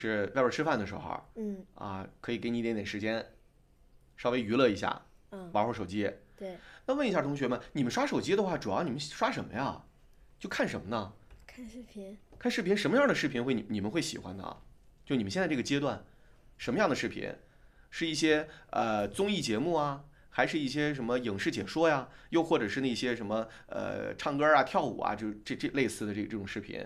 是外边吃饭的时候， 嗯可以给你一点点时间，稍微娱乐一下， 嗯， 玩会儿手机。 对， 那问一下同学们，你们刷手机的话，主要你们刷什么呀？就看什么呢？ 看视频。 看视频，什么样的视频你们会喜欢呢？就你们现在这个阶段，什么样的视频？是一些综艺节目啊，还是一些什么影视解说呀？又或者是那些什么唱歌啊、跳舞啊，就这类似的这种视频？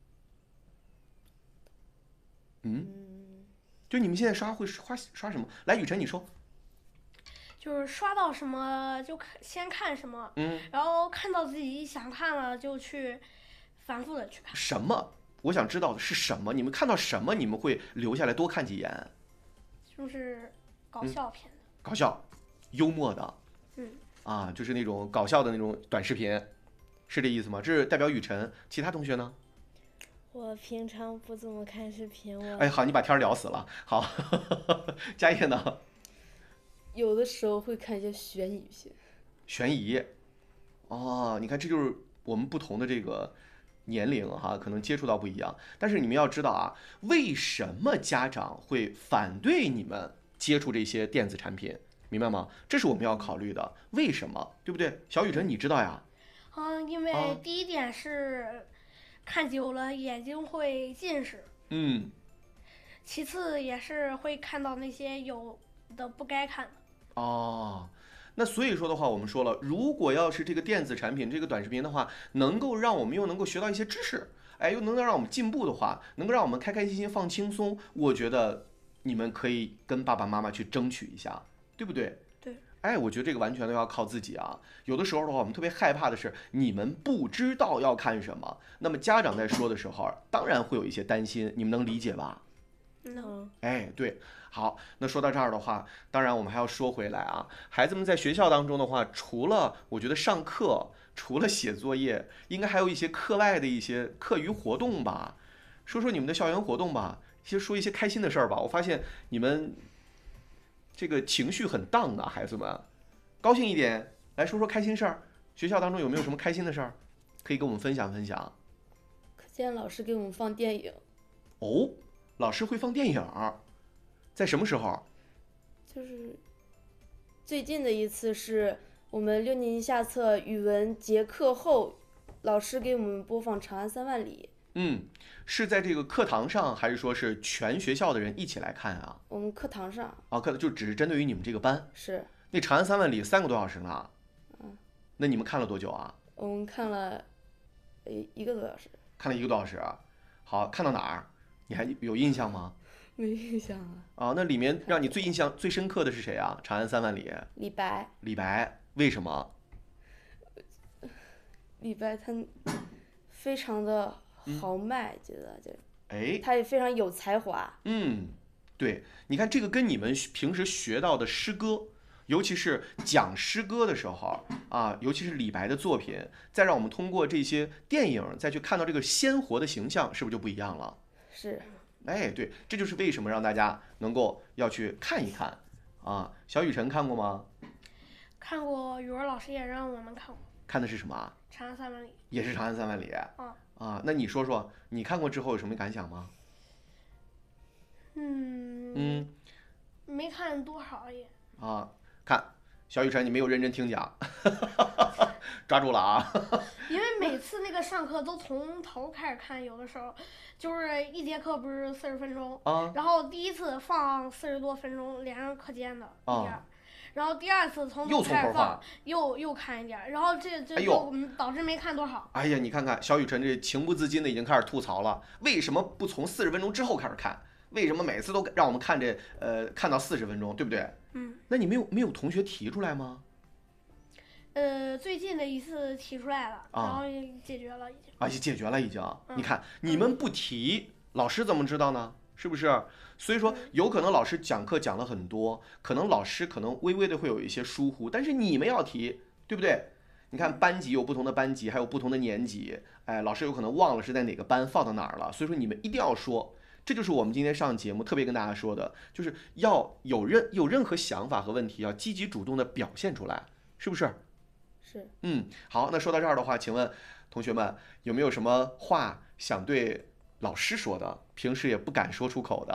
嗯， 嗯， 就你们现在会刷什么？来，雨辰你说。 就是刷到什么就先看什么， 嗯， 然后看到自己想看了就去反复的去看。 什么？我想知道的是什么？你们看到什么，你们会留下来多看几眼？ 就是搞嗯， 笑片的。 搞笑、幽默的嗯， 就是那种搞笑的那种短视频，是这意思吗？这是代表雨辰，其他同学呢？ 我平常不怎么看视频， 哎，好，你把天儿聊死了。好，家业呢？ 有的时候会看一些悬疑片。 悬疑。哦，你看，这就是我们不同的这个年龄哈，可能接触到不一样。但是你们要知道啊，为什么家长会反对你们接触这些电子产品，明白吗？这是我们要考虑的，为什么？对不对？小雨辰，你知道呀？ 因为啊， 第一点是看久了眼睛会近视， 嗯， 其次也是会看到那些有的不该看的。 哦，那所以说的话，我们说了，如果要是这个电子产品、这个短视频的话，能够让我们又能够学到一些知识，哎，又能够让我们进步的话，能够让我们开开心心、放轻松，我觉得你们可以跟爸爸妈妈去争取一下，对不对？ 对， 哎，我觉得这个完全都要靠自己啊。有的时候的话，我们特别害怕的是你们不知道要看什么，那么家长在说的时候，当然会有一些担心，你们能理解吧？ 嗯， 哎，对，好，那说到这儿的话，当然我们还要说回来啊，孩子们在学校当中的话，除了我觉得上课，除了写作业，应该还有一些课外的一些课余活动吧。说说你们的校园活动吧，先说一些开心的事儿吧。我发现你们这个情绪很荡啊，孩子们，高兴一点，来说说开心事儿。学校当中有没有什么开心的事儿，可以跟我们分享分享？ 课间老师给我们放电影， 哦，老师会放电影儿，在什么时候？ 就是最近的一次是我们6年级下册语文结课后，老师给我们播放《长安三万里》， 嗯，是在这个课堂上，还是说是全学校的人一起来看啊？ 我们课堂上课就只是针对于你们这个班。 是， 那《长安三万里》3个多小时呢， 嗯， 那你们看了多久啊？ 我们看了1个多小时， 看了1个多小时啊。好，看到哪儿？你还有印象吗？ 没印象了。 那里面让你最印象最深刻的是谁啊？《长安三万里》， 李白， 李白，为什么？ 李白他非常的豪迈，觉得就哎， 他也非常有才华。 嗯，对，你看这个跟你们平时学到的诗歌，尤其是讲诗歌的时候尤其是李白的作品，再让我们通过这些电影再去看到这个鲜活的形象，是不是就不一样了？ 是， 哎，对，这就是为什么让大家能够要去看一看小雨辰看过吗？ 看过语文老师也让我们看过看的是什么啊？ 《长安三万里》。 也是《长安三万里》 啊， 那你说说，你看过之后有什么感想吗？ 嗯， 嗯没看多少也。 看小雨辰，你没有认真听讲，抓住了啊！ 因为每次那个上课都从头开始看，有的时候就是一节课不是40分钟， 啊然后第一次放40多分钟，连上课间的一点儿，然后第二次从又头开始从头放， 又看一点儿，然后这哎呦就导致没看多少。 哎呀，你看看小雨辰这情不自禁的已经开始吐槽了，为什么不从40分钟之后开始看？为什么每次都让我们看看到40分钟，对不对？那你没有同学提出来吗？ 最近的一次提出来了，然后也解决了已经。 就解决了已经。你看你们不提，老师怎么知道呢？是不是？所以说有可能老师讲课讲了很多，可能老师可能微微的会有一些疏忽，但是你们要提，对不对？你看班级有不同的班级，还有不同的年级，哎，老师有可能忘了是在哪个班放到哪儿了，所以说你们一定要说。这就是我们今天上节目特别跟大家说的，就是要有任何想法和问题，要积极主动的表现出来，是不是？ 是， 好，那说到这儿的话，请问同学们有没有什么话想对老师说的，平时也不敢说出口的。